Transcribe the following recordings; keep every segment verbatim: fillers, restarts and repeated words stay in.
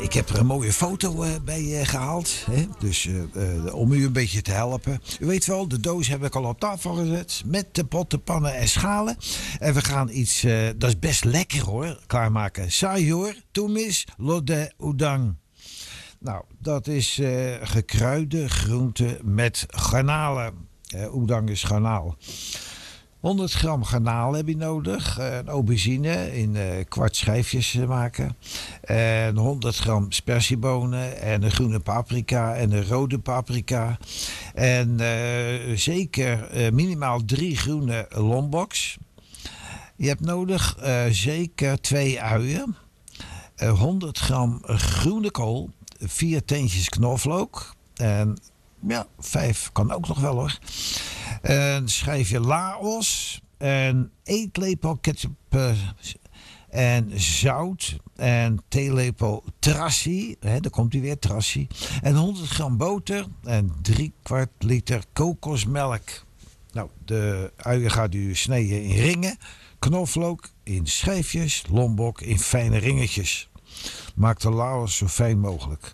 ik heb er een mooie foto uh, bij uh, gehaald. Hè? Dus uh, uh, om u een beetje te helpen. U weet wel, de doos heb ik al op tafel gezet. Met de potten, pannen en schalen. En we gaan iets, uh, dat is best lekker hoor, klaarmaken. Sayur, tumis, lode, udang. Nou, dat is uh, gekruide groente met garnalen. Uh, udang is garnaal. honderd gram garnaal heb je nodig. Een aubergine in uh, kwart schijfjes maken. En honderd gram spersiebonen. En een groene paprika en een rode paprika. En uh, zeker uh, minimaal drie groene lomboks. Je hebt nodig uh, zeker twee uien. Uh, honderd gram groene kool. Vier teentjes knoflook. En ja, vijf kan ook nog wel hoor. Een schijfje laos. Een eetlepel ketchup uh, en zout. En theelepel trassie. Hè, daar komt hij weer, trassie. En honderd gram boter. En drie kwart liter kokosmelk. Nou, de uien gaat u snijden in ringen. Knoflook in schijfjes. Lombok in fijne ringetjes. Maak de laos zo fijn mogelijk.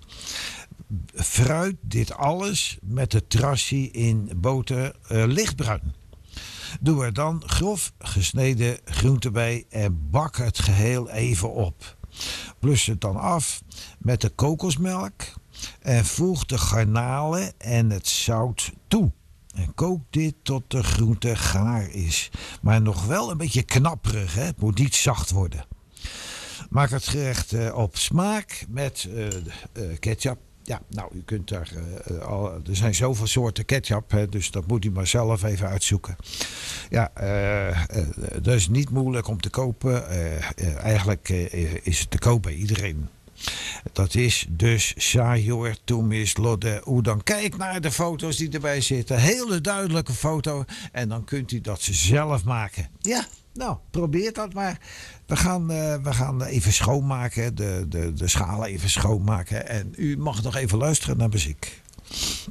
Fruit dit alles met de trassie in boter uh, lichtbruin. Doe er dan grof gesneden groente bij en bak het geheel even op. Blus het dan af met de kokosmelk en voeg de garnalen en het zout toe. En kook dit tot de groente gaar is. Maar nog wel een beetje knapperig, hè? Het moet niet zacht worden. Maak het gerecht uh, op smaak met uh, uh, ketchup. Ja, nou, u kunt daar, uh, al, er zijn zoveel soorten ketchup, hè, dus dat moet u maar zelf even uitzoeken. Ja, uh, uh, dat is niet moeilijk om te kopen. Uh, uh, eigenlijk uh, is het te koop bij iedereen. Dat is dus sayur, tumis, lode, udang. Kijk naar de foto's die erbij zitten. Hele duidelijke foto. En dan kunt u dat zelf maken. Ja, nou, probeer dat maar. We gaan, uh, we gaan even schoonmaken. De, de, de schalen even schoonmaken. En u mag nog even luisteren naar muziek.